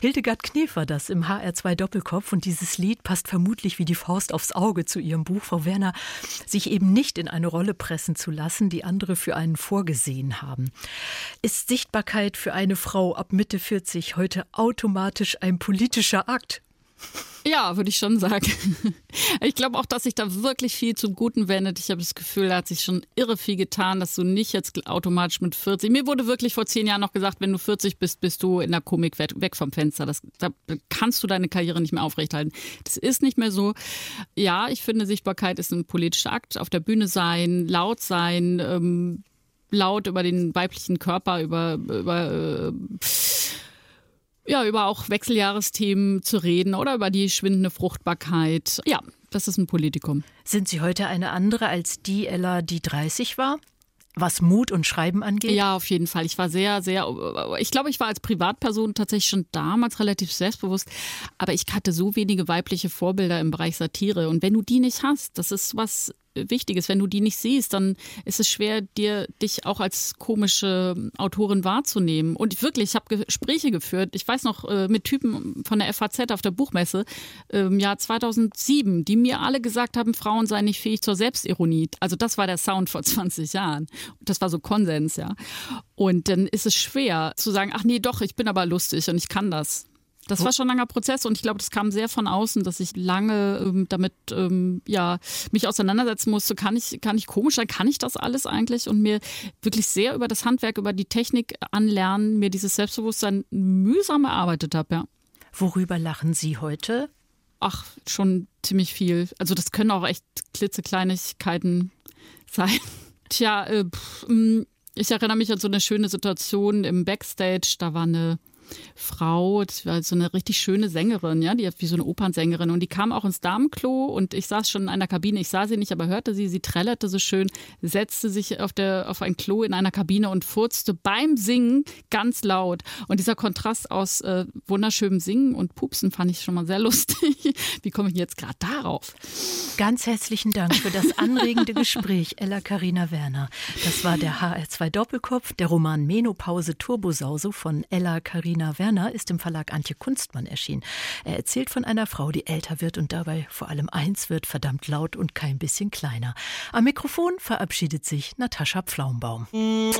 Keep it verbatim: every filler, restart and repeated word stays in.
Hildegard Knef war das im H R zwei Doppelkopf und dieses Lied passt vermutlich wie die Faust aufs Auge zu ihrem Buch, Frau Werner, sich eben nicht in eine Rolle pressen zu lassen, die andere für einen vorgesehen haben. Ist Sichtbarkeit für eine Frau ab Mitte vierzig heute automatisch ein politischer Akt? Ja, würde ich schon sagen. Ich glaube auch, dass sich da wirklich viel zum Guten wendet. Ich habe das Gefühl, da hat sich schon irre viel getan, dass du nicht jetzt automatisch mit vierzig... Mir wurde wirklich vor zehn Jahren noch gesagt, wenn du vierzig bist, bist du in der Komik weg vom Fenster. Das, da kannst du deine Karriere nicht mehr aufrechthalten. Das ist nicht mehr so. Ja, ich finde, Sichtbarkeit ist ein politischer Akt. Auf der Bühne sein, laut sein, ähm, laut über den weiblichen Körper, über... über äh, Ja, über auch Wechseljahresthemen zu reden oder über die schwindende Fruchtbarkeit. Ja, das ist ein Politikum. Sind Sie heute eine andere als die Ella, die dreißig war? Was Mut und Schreiben angeht? Ja, auf jeden Fall. Ich war sehr, sehr, ich glaube, ich war als Privatperson tatsächlich schon damals relativ selbstbewusst, aber ich hatte so wenige weibliche Vorbilder im Bereich Satire. Und wenn du die nicht hast, das ist was Wichtiges. Wenn du die nicht siehst, dann ist es schwer, dir dich auch als komische Autorin wahrzunehmen. Und wirklich, ich habe Gespräche geführt, ich weiß noch, mit Typen von der F A Z auf der Buchmesse im Jahr zweitausendsieben, die mir alle gesagt haben, Frauen seien nicht fähig zur Selbstironie. Also das war der Sound vor zwanzig Jahren. Das war so Konsens, ja. Und dann ist es schwer zu sagen, ach nee, doch, ich bin aber lustig und ich kann das. Das war schon ein langer Prozess und ich glaube, das kam sehr von außen, dass ich lange ähm, damit ähm, ja, mich auseinandersetzen musste. Kann ich, kann ich komisch sein? Kann ich das alles eigentlich? Und mir wirklich sehr über das Handwerk, über die Technik anlernen, mir dieses Selbstbewusstsein mühsam erarbeitet habe. Ja. Worüber lachen Sie heute? Ach, schon ziemlich viel. Also das können auch echt klitzekleinigkeiten sein. Tja, äh, pff, ich erinnere mich an so eine schöne Situation im Backstage. Da war eine Frau, das war so eine richtig schöne Sängerin, ja, die hat wie so eine Opernsängerin und die kam auch ins Damenklo und ich saß schon in einer Kabine, ich sah sie nicht, aber hörte sie, sie trällerte so schön, setzte sich auf, der, auf ein Klo in einer Kabine und furzte beim Singen ganz laut und dieser Kontrast aus äh, wunderschönem Singen und Pupsen fand ich schon mal sehr lustig. Wie komme ich jetzt gerade darauf? Ganz herzlichen Dank für das anregende Gespräch, Ella Carina Werner. Das war der H R zwei Doppelkopf, der Roman Menopause Turbosause von Ella Carina Werner ist im Verlag Antje Kunstmann erschienen. Er erzählt von einer Frau, die älter wird und dabei vor allem eins wird, verdammt laut und kein bisschen kleiner. Am Mikrofon verabschiedet sich Natascha Pflaumbaum.